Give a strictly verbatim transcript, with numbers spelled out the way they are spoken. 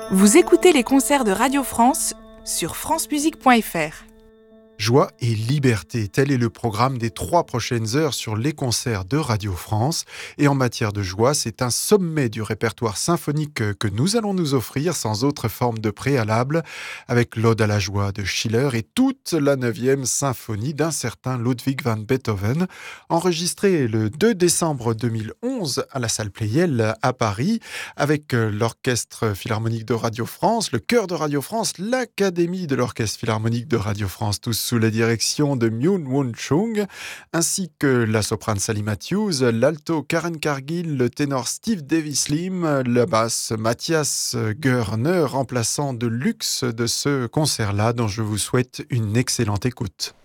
Vous écoutez les concerts de Radio France sur francemusique point f r. Joie et liberté, tel est le programme des trois prochaines heures sur les concerts de Radio France. Et en matière de joie, c'est un sommet du répertoire symphonique que nous allons nous offrir sans autre forme de préalable, avec l'Ode à la joie de Schiller et toute la neuvième symphonie d'un certain Ludwig van Beethoven, enregistrée le deux décembre deux mille onze à la salle Pleyel à Paris, avec l'Orchestre Philharmonique de Radio France, le Chœur de Radio France, l'Académie de l'Orchestre Philharmonique de Radio France, tous sous la direction de Myung Won Chung, ainsi que la soprane Sally Matthews, l'alto Karen Cargill, le ténor Steve Davis Lim, la basse Matthias Görner, remplaçant de luxe de ce concert-là, dont je vous souhaite une excellente écoute.